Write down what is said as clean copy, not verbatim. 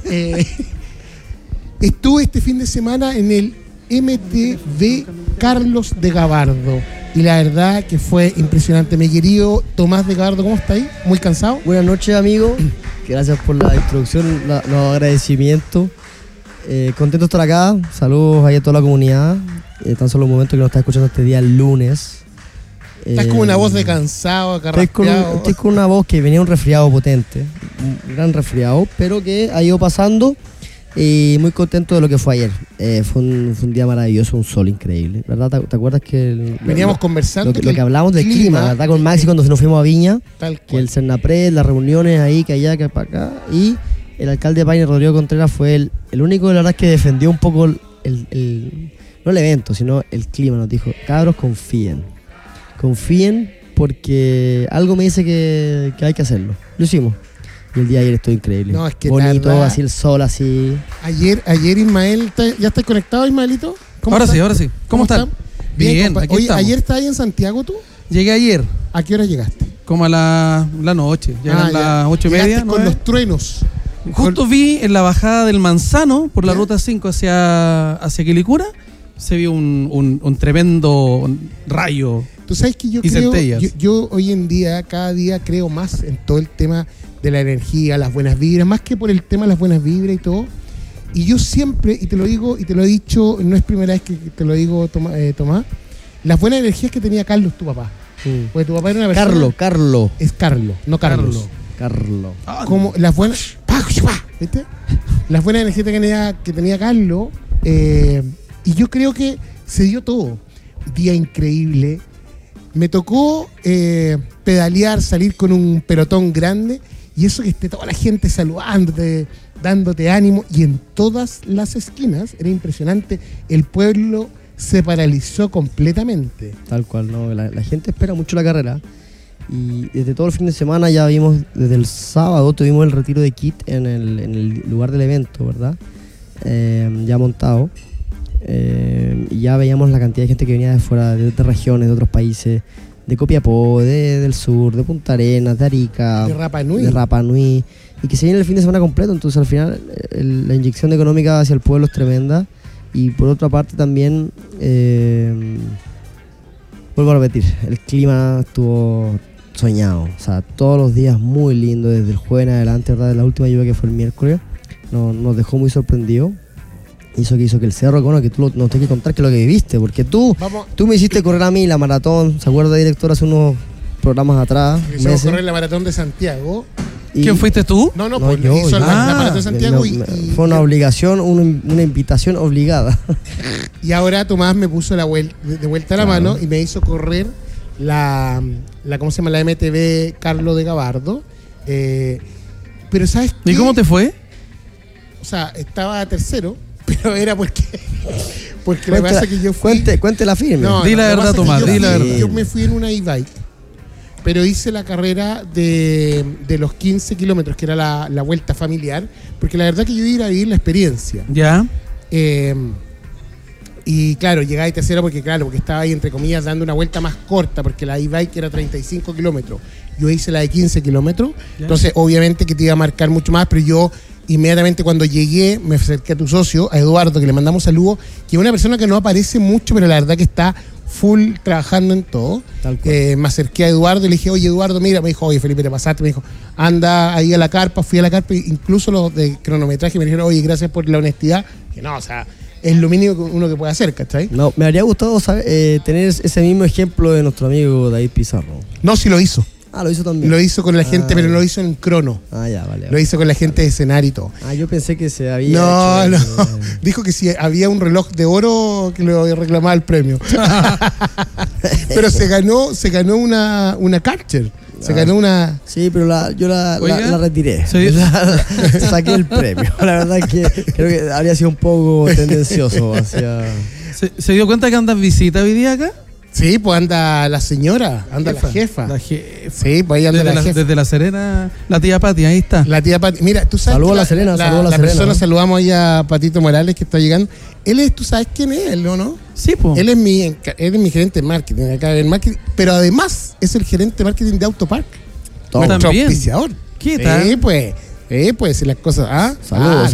Estuve este fin de semana en el MTV Carlos de Gabardo y la verdad que fue impresionante. Mi querido Tomás de Gabardo, ¿cómo está ahí? ¿Muy cansado? Buenas noches, amigo. Gracias por la introducción, los agradecimientos. Contento de estar acá. Saludos ahí a toda la comunidad. Tan solo un momento que nos está escuchando este día lunes. Estás con una voz de cansado, carraspeado. Estoy con una voz que venía un resfriado potente, un gran resfriado, pero que ha ido pasando. Y muy contento de lo que fue ayer. Fue un día maravilloso, un sol increíble, ¿verdad? ¿Te acuerdas que veníamos conversando lo que hablamos del clima, ¿verdad? Con Maxi cuando nos fuimos a Viña, que el Cernapred, las reuniones ahí, que allá, que para acá, y el alcalde de Paine, Rodrigo Contreras, fue el único, la verdad, que defendió un poco no el evento, sino el clima. Nos dijo, cabros, confíen porque algo me dice que hay que hacerlo. Lo hicimos. Y el día de ayer estuvo increíble. No, es que bonito, tarda. así el sol, así. Ayer Ismael, ¿ya estás conectado, Ismaelito? Ahora sí. ¿Cómo están? Bien, aquí Oye, estamos. ¿ayer estabas ahí en Santiago tú? Llegué ayer, ¿A qué hora llegaste? como a la noche. Llegan las 8:30. Llegaste con 9. los truenos. Justo vi en la bajada del Manzano, por la ruta 5 hacia Quilicura, se vio un tremendo rayo. Tú sabes que yo y creo, centellas. yo hoy en día, cada día creo más en todo el tema de la energía, las buenas vibras, más que por el tema de las buenas vibras y todo. Y yo siempre, y te lo digo, y te lo he dicho, no es primera vez que te lo digo, Tomás, las buenas energías que tenía Carlos, tu papá. Porque tu papá era una persona... Carlo. Es Carlos, no Carlos. Carlo. Como las buenas... ¿Viste? Las buenas energías que tenía Carlos. Y yo creo que se dio todo. Día increíble. Me tocó pedalear, salir con un pelotón grande. Y eso que esté toda la gente saludándote, dándote ánimo. Y en todas las esquinas, era impresionante, el pueblo se paralizó completamente. Tal cual, ¿no? La gente espera mucho la carrera. Y desde todo el fin de semana ya vimos, desde el sábado tuvimos el retiro de kit en el lugar del evento, ¿verdad? Ya montado. Y ya veíamos la cantidad de gente que venía de fuera, de otras regiones, de otros países, de Copiapó, del sur, de Punta Arenas, de Arica, de Rapa Nui, y que se viene el fin de semana completo. Entonces al final la inyección económica hacia el pueblo es tremenda. Y por otra parte también, vuelvo a repetir, el clima estuvo soñado. O sea, todos los días muy lindo, desde el jueves en adelante, ¿verdad? La última lluvia que fue el miércoles nos dejó muy sorprendidos. Hizo que el Cerro Cono, que tú nos tienes que contar que es lo que viviste, porque tú me hiciste correr a mí la maratón, ¿se acuerda, director, hace unos programas atrás? Hicimos correr la maratón de Santiago. ¿Quién fuiste tú? No, pues yo hizo la maratón de Santiago fue una obligación, una invitación obligada. Y ahora Tomás me puso de vuelta a la mano y me hizo correr la ¿cómo se llama? La MTV Carlos de Gabardo. Pero ¿sabes qué? ¿Y cómo te fue? O sea, estaba tercero, pero era porque lo que pasa es que yo fui... Cuente la firme. Di la verdad, Tomás, di la verdad. Yo me fui en una e-bike, pero hice la carrera de los 15 kilómetros, que era la vuelta familiar, porque la verdad que yo iba a vivir la experiencia. Ya. Y claro, llegaba ahí tercero porque estaba ahí, entre comillas, dando una vuelta más corta, porque la e-bike era 35 kilómetros. Yo hice la de 15 kilómetros, entonces obviamente que te iba a marcar mucho más, pero yo inmediatamente cuando llegué me acerqué a tu socio, a Eduardo, que le mandamos saludos, que es una persona que no aparece mucho, pero la verdad que está full trabajando en todo. Me acerqué a Eduardo y le dije, oye Eduardo, mira, me dijo, oye Felipe, te pasaste, me dijo, anda ahí a la carpa, fui a la carpa, incluso los de cronometraje me dijeron, oye, gracias por la honestidad, que no, o sea, es lo mínimo que uno que puede hacer, ¿cachai? No, me habría gustado tener ese mismo ejemplo de nuestro amigo David Pizarro. No, sí lo hizo. Lo hizo también. Lo hizo con la gente, pero no lo hizo en crono. Vale. Lo hizo con la gente de escenario y todo. Yo pensé que se había No. Dijo que si había un reloj de oro que le reclamaba el premio. Pero se ganó una Karcher. Se ganó una... Sí, pero yo la retiré. ¿Sí? Saqué el premio. La verdad es que creo que habría sido un poco tendencioso hacia... ¿Se dio cuenta que andas visita hoy día acá? Sí, pues anda la señora, anda la jefa. La jefa. Sí, pues ahí anda la jefa. Desde La Serena, la tía Pati, ahí está. La tía Pati. Mira, tú sabes. Saludos a La Serena, saludos a La Serena. Persona, saludamos ahí a Patito Morales que está llegando. Tú sabes quién es él, ¿no? Sí, pues. Él es mi gerente de marketing, acá en marketing, pero además es el gerente de marketing de Autopark. Nuestro auspiciador. ¿Qué tal? Pues, si las cosas. Saludos.